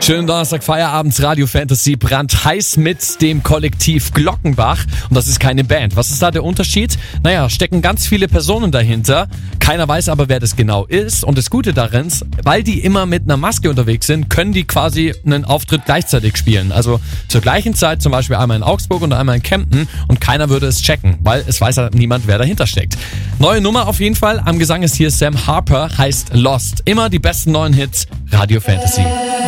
Schönen Donnerstag, Feierabends, Radio Fantasy, brandheiß mit dem Kollektiv Glockenbach. Und das ist keine Band. Was ist da der Unterschied? Naja, stecken ganz viele Personen dahinter. Keiner weiß aber, wer das genau ist. Und das Gute darin ist, weil die immer mit einer Maske unterwegs sind, können die quasi einen Auftritt gleichzeitig spielen. Also zur gleichen Zeit, zum Beispiel einmal in Augsburg und einmal in Kempten. Und keiner würde es checken, weil es weiß ja niemand, wer dahinter steckt. Neue Nummer auf jeden Fall. Am Gesang ist hier Sam Harper, heißt Lost. Immer die besten neuen Hits, Radio Fantasy.